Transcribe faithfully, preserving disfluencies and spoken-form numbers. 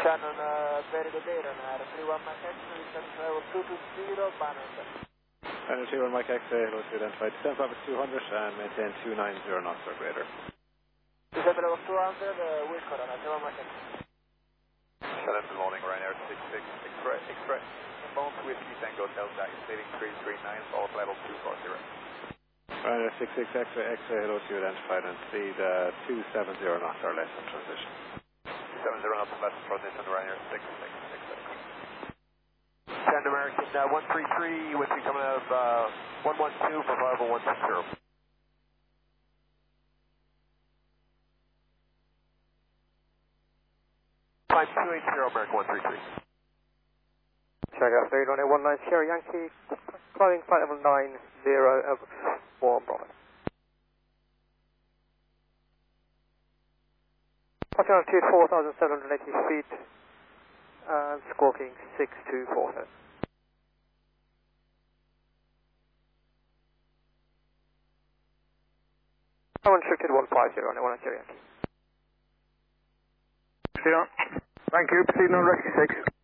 Shannon, uh, very good day, runner three one Mike X-ray, descent level two two zero, Banner. Runner three one Mike X-ray, hello, to identified descent level two hundred and maintain two nine zero knots or greater. Descent level two hundred, uh, Wilco, runner three one Mike X-ray. Shannon, good morning, Ryanair six six, X-ray, X-ray. Inbound Whiskey Tango Delta, exceeding three three nine, salt level two four zero. Ryanair six six, X-ray, X-ray, hello, to identified and speed uh, two seven zero knots or less in transition. seven zero knots less transition, Ryanair six six, X-ray. Shannon American, uh, one three three, Whiskey coming out of uh, one one two for Bravo one six zero. five two eight zero, American one three three. Shanghai three runway one nine Sierra Yankee, climbing flight level nine zero of warm Bravo. Watching altitude four thousand seven hundred eighty feet, and squawking six two four seven. Unrestricted one five zero, runway one nine Sierra Yankee. Thank you, proceeding on rescue six.